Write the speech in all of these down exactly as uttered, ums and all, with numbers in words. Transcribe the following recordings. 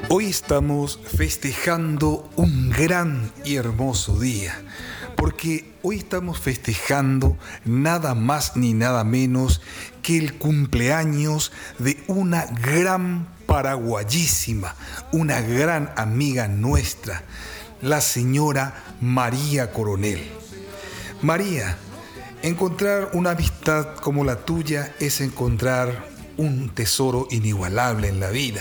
Hoy estamos festejando un gran y hermoso día, porque hoy estamos festejando nada más ni nada menos que el cumpleaños de una gran paraguayísima, una gran amiga nuestra, la señora María Coronel. María, encontrar una amistad como la tuya es encontrar un tesoro inigualable en la vida.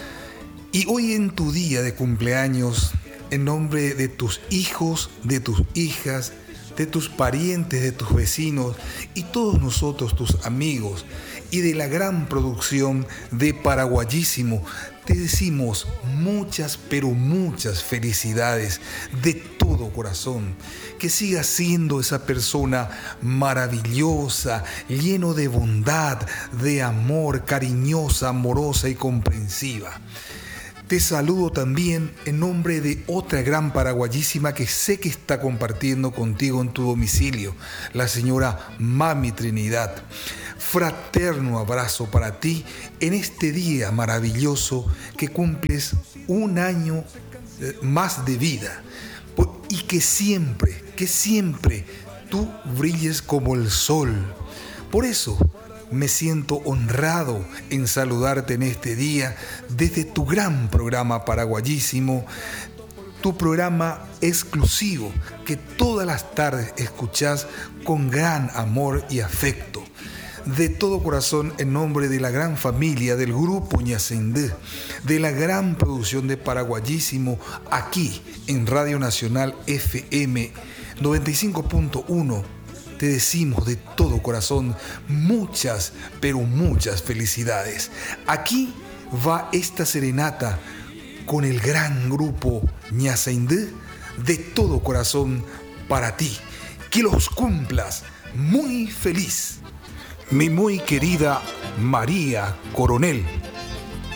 Y hoy en tu día de cumpleaños, en nombre de tus hijos, de tus hijas, de tus parientes, de tus vecinos y todos nosotros, tus amigos, y de la gran producción de Paraguayísimo, te decimos muchas, pero muchas felicidades de todo corazón. Que sigas siendo esa persona maravillosa, lleno de bondad, de amor, cariñosa, amorosa y comprensiva. Te saludo también en nombre de otra gran paraguayísima que sé que está compartiendo contigo en tu domicilio, la señora Mami Trinidad. Fraterno abrazo para ti en este día maravilloso que cumples un año más de vida y que siempre, que siempre tú brilles como el sol. Por eso me siento honrado en saludarte en este día desde tu gran programa Paraguayísimo, tu programa exclusivo que todas las tardes escuchás con gran amor y afecto. De todo corazón, en nombre de la gran familia del Grupo Ñacendé, de la gran producción de Paraguayísimo, aquí en Radio Nacional F M noventa y cinco punto uno, te decimos de todo corazón muchas, pero muchas felicidades. Aquí va esta serenata con el gran grupo Ñacendé, de todo corazón para ti. Que los cumplas muy feliz. Mi muy querida María Coronel.